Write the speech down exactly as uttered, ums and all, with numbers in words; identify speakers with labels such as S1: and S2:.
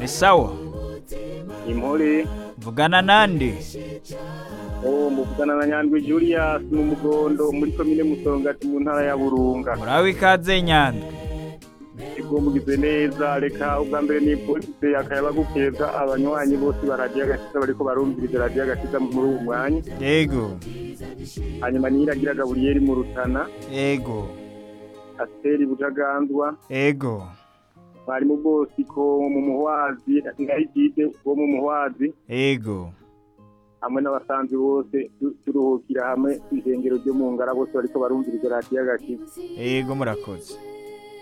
S1: ni sawa
S2: Impore.
S1: vugana nande
S2: Oh, muvugana na Nyandwi Julius mu Mugondo muri komine Musongati mu ntara ya Burunga.
S1: muraho ikaze Nyandwi.
S2: Ego mugize neza, reka ubwa mbere ni polisi akayaba gukeza abanywanyi bose baradiye agakiza bariko barumviriza radiyo agakiza muri uwo mwanya.
S1: Yego
S2: Hanyuma niragira Gaburiyeri mu Rutana,
S1: yego
S2: Asteri Butaganzwa,
S1: yego
S2: mwarimu Bosiko mu Muhwazi, Ngayigide wo mu Muhwazi,
S1: yego
S2: hamwe n'abasanzwe bose tu- turuhukira hamwe kw'ijengero ryo mu Ngara bose bariko barumviriza radiyo agakiza.
S1: yego murakoze.